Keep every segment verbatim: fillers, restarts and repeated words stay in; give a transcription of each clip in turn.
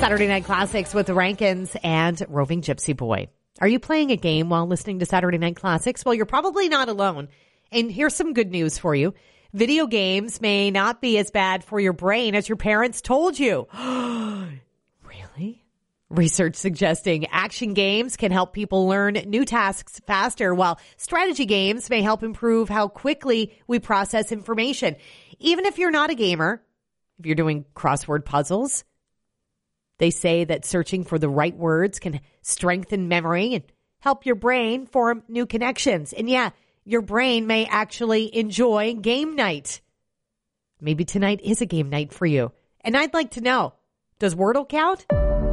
Saturday Night Classics with the Rankins and Roving Gypsy Boy. Are you playing a game while listening to Saturday Night Classics? Well, you're probably not alone. And here's some good news for you. Video games may not be as bad for your brain as your parents told you. Really? Research suggesting action games can help people learn new tasks faster, while strategy games may help improve how quickly we process information. Even if you're not a gamer, if you're doing crossword puzzles, they say that searching for the right words can strengthen memory and help your brain form new connections. And yeah, your brain may actually enjoy game night. Maybe tonight is a game night for you. And I'd like to know, does Wordle count?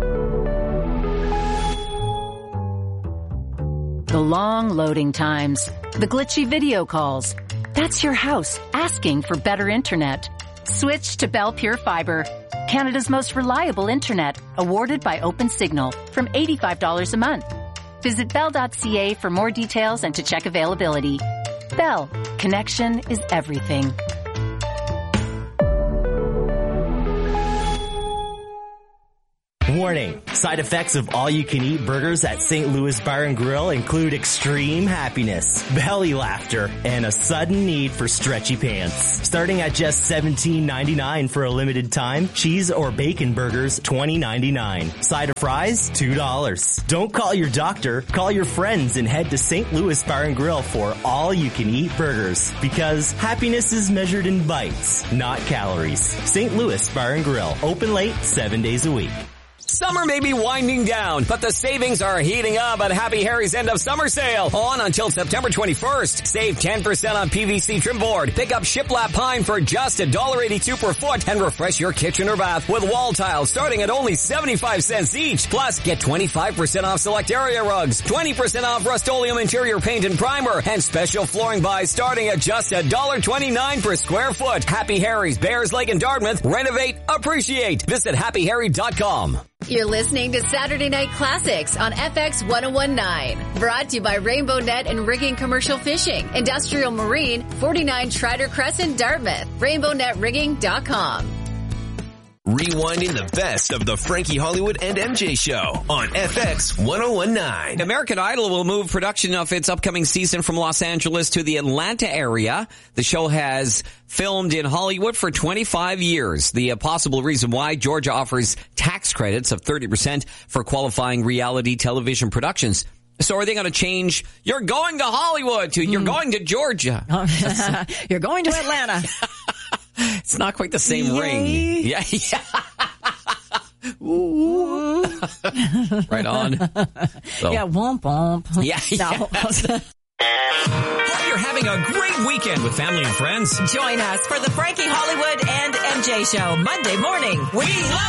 The long loading times, the glitchy video calls. That's your house asking for better internet. Switch to Bell Pure Fiber, Canada's most reliable internet, awarded by OpenSignal, from eighty-five dollars a month. Visit bell dot c a for more details and to check availability. Bell, connection is everything. Warning, side effects of all-you-can-eat burgers at Saint Louis Bar and Grill include extreme happiness, belly laughter, and a sudden need for stretchy pants. Starting at just seventeen ninety-nine for a limited time, cheese or bacon burgers twenty ninety-nine. Side of fries two dollars. Don't call your doctor, call your friends and head to Saint Louis Bar and Grill for all-you-can-eat burgers. Because happiness is measured in bites, not calories. Saint Louis Bar and Grill, open late, seven days a week. Summer may be winding down, but the savings are heating up at Happy Harry's end of summer sale. On until September twenty-first. Save ten percent on P V C trim board. Pick up shiplap pine for just one dollar eighty-two per foot and refresh your kitchen or bath with wall tiles starting at only seventy-five cents each. Plus, get twenty-five percent off select area rugs, twenty percent off Rust-Oleum interior paint and primer, and special flooring buys starting at just one dollar twenty-nine per square foot. Happy Harry's, Bears Lake and Dartmouth. Renovate, appreciate. Visit happy harry dot com. You're listening to Saturday Night Classics on F X ten nineteen. Brought to you by Rainbow Net and Rigging Commercial Fishing, Industrial Marine, forty-nine Trider Crescent, Dartmouth. rainbow net rigging dot com. Rewinding the best of the Frankie Hollywood and M J Show on F X ten nineteen. American Idol will move production of its upcoming season from Los Angeles to the Atlanta area. The show has filmed in Hollywood for twenty-five years. The uh, possible reason why: Georgia offers tax credits of thirty percent for qualifying reality television productions. So are they going to change, you're going to Hollywood, to you're mm. going to Georgia? You're going to Atlanta. It's not quite the same Yay. ring. Yeah, yeah. Ooh. Right on. So. Yeah, womp womp. Yeah, yeah. Hope you're having a great weekend with family and friends. Join us for the Frankie Hollywood and M J Show Monday morning. We love